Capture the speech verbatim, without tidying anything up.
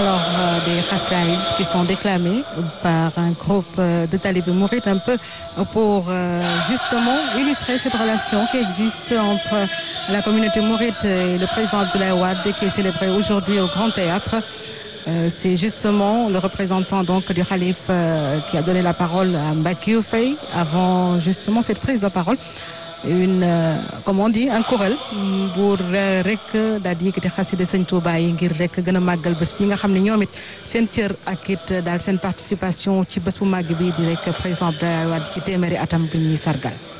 alors euh, des khasaïd qui sont déclamés par un groupe euh, de talibés mourides un peu pour euh, justement illustrer cette relation qui existe entre la communauté mouride et le président Abdoulaye Wade qui est célébré aujourd'hui au Grand Théâtre. Euh, c'est justement le représentant donc du khalife euh, qui a donné la parole à Mbackiyou Faye avant justement cette prise de parole. Une euh, comment on dit un chorale pour euh, rek daal di yëkkati xasida Sëñ Tuubaa yi ngir rek gën a màggal bés bi nga xam ne ñoom it seen cër ak it daal seen participation ci bés bu màgg bi di rek président Abdoulaye Wade ci téeméeri atam bi ñuy sargal.